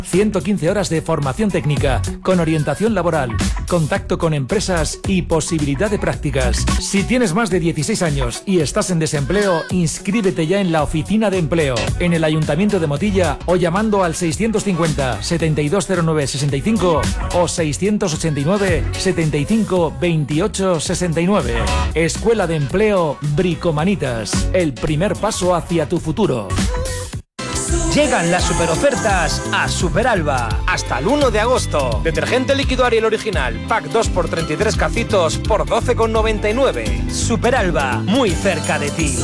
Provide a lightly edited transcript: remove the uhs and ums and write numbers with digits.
115 horas de formación técnica, con orientación laboral, contacto con empresas y posibilidad de prácticas. Si tienes más de 16 años y estás en desempleo, inscríbete ya en la Oficina de Empleo, en el Ayuntamiento de Motilla o llamando al 650 7209 65 o 689 75 28 69. Escuela de Empleo Bricomanitas, el primer paso hacia tu futuro. Llegan las superofertas a Superalba. Hasta el 1 de agosto. Detergente líquido Ariel original, pack 2 por 33 cacitos por 12,99. Superalba, muy cerca de ti.